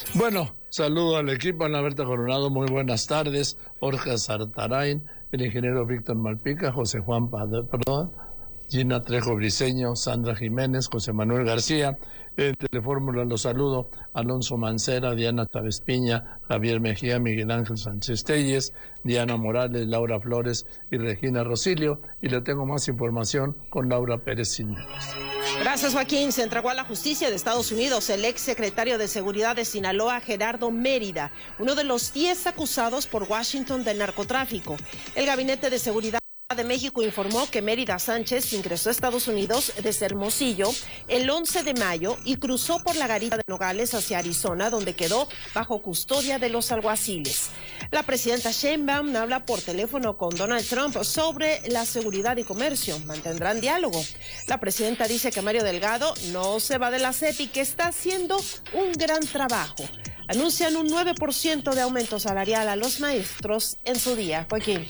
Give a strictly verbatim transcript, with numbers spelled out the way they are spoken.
Bueno, saludo al equipo, Ana Berta Coronado, muy buenas tardes, Jorge Sartarain, el ingeniero Víctor Malpica, José Juan Padre, perdón, Gina Trejo Briceño, Sandra Jiménez, José Manuel García, en Telefórmula los saludo, Alonso Mancera, Diana Chávez Piña, Javier Mejía, Miguel Ángel Sánchez Telles, Diana Morales, Laura Flores y Regina Rosilio, y le tengo más información con Laura Pérez Cisneros. Gracias, Joaquín. Se entregó a la justicia de Estados Unidos el ex secretario de Seguridad de Sinaloa, Gerardo Mérida, uno de los diez acusados por Washington del narcotráfico. El Gabinete de Seguridad de México informó que Mérida Sánchez ingresó a Estados Unidos desde Hermosillo el once de mayo y cruzó por la garita de Nogales hacia Arizona, donde quedó bajo custodia de los alguaciles. La presidenta Sheinbaum habla por teléfono con Donald Trump sobre la seguridad y comercio. Mantendrán diálogo. La presidenta dice que Mario Delgado no se va de la C E P y que está haciendo un gran trabajo. Anuncian un nueve por ciento de aumento salarial a los maestros en su día. Joaquín.